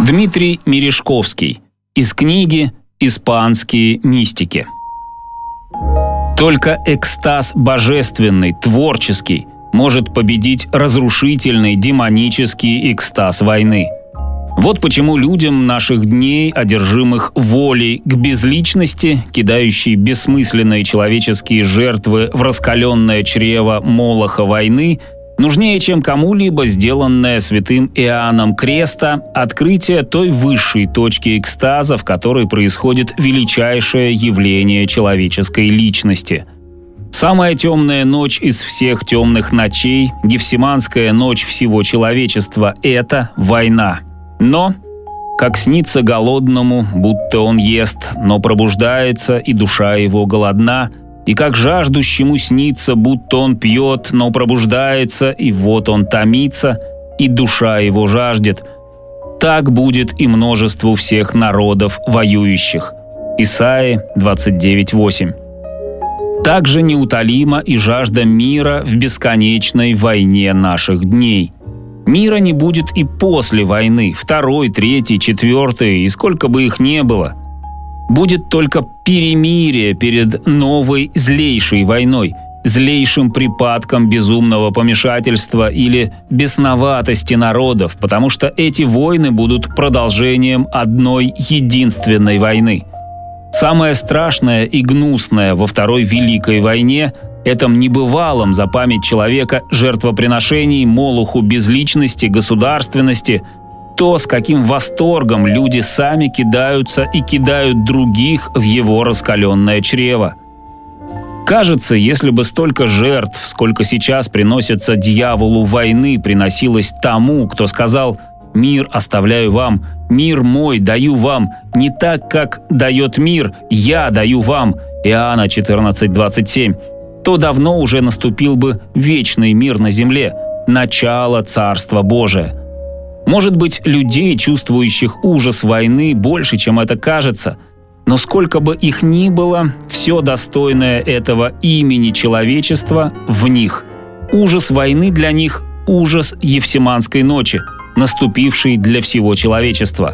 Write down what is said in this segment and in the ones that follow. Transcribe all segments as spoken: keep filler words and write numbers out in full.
Дмитрий Мережковский. Из книги «Испанские мистики». Только экстаз божественный, творческий, может победить разрушительный демонический экстаз войны. Вот почему людям наших дней, одержимых волей к безличности, кидающей бессмысленные человеческие жертвы в раскаленное чрево молоха войны, нужнее, чем кому-либо сделанное святым Иоанном Креста, открытие той высшей точки экстаза, в которой происходит величайшее явление человеческой личности. Самая темная ночь из всех темных ночей, гефсиманская ночь всего человечества – это война. Но, как снится голодному, будто он ест, но пробуждается, и душа его голодна, и как жаждущему снится, будто он пьет, но пробуждается, и вот он томится, и душа его жаждет. Так будет и множеству всех народов воюющих. Исайя двадцать девять восемь. Также неутолима и жажда мира в бесконечной войне наших дней. Мира не будет и после войны, второй, третьей, четвертой, и сколько бы их ни было. Будет только перемирие перед новой злейшей войной, злейшим припадком безумного помешательства или бесноватости народов, потому что эти войны будут продолжением одной единственной войны. Самое страшное и гнусное во Второй Великой войне – этом небывалом за память человека жертвоприношений, молоху безличности, государственности, то, с каким восторгом люди сами кидаются и кидают других в его раскаленное чрево. Кажется, если бы столько жертв, сколько сейчас приносится дьяволу войны, приносилось тому, кто сказал «Мир оставляю вам, мир мой даю вам, не так, как дает мир, я даю вам» Иоанна четырнадцать двадцать семь, то давно уже наступил бы вечный мир на земле, начало Царства Божия. Может быть, людей, чувствующих ужас войны, больше, чем это кажется, но сколько бы их ни было, все достойное этого имени человечества в них. Ужас войны для них – ужас Евсиманской ночи, наступившей для всего человечества.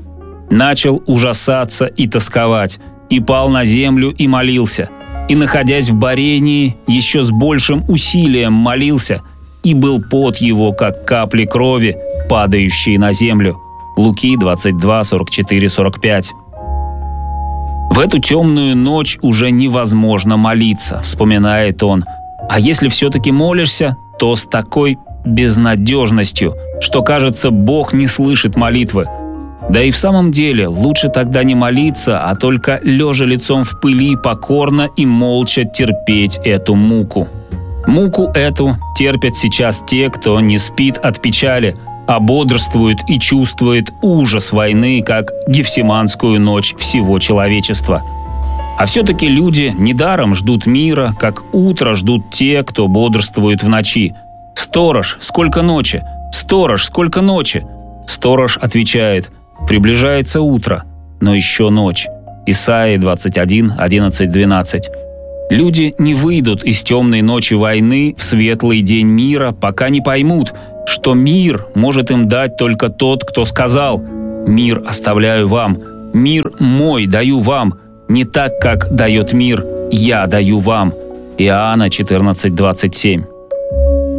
Начал ужасаться и тосковать, и пал на землю и молился, и, находясь в борении, еще с большим усилием молился, и был пот его, как капли крови, падающие на землю. Луки двадцать два сорок четыре сорок пять. В эту темную ночь уже невозможно молиться, вспоминает он. А если все-таки молишься, то с такой безнадежностью, что, кажется, Бог не слышит молитвы. Да и в самом деле лучше тогда не молиться, а только лежа лицом в пыли покорно и молча терпеть эту муку. Муку эту терпят сейчас те, кто не спит от печали, а бодрствует и чувствует ужас войны, как Гефсиманскую ночь всего человечества. А все-таки люди недаром ждут мира, как утро ждут те, кто бодрствует в ночи. «Сторож, сколько ночи! Сторож, сколько ночи!» Сторож отвечает: «Приближается утро, но еще ночь». Исайя двадцать один одиннадцать двенадцать. Люди не выйдут из темной ночи войны в светлый день мира, пока не поймут, что мир может им дать только тот, кто сказал: «Мир оставляю вам, мир мой даю вам, не так, как дает мир, я даю вам». Иоанна четырнадцать двадцать семь.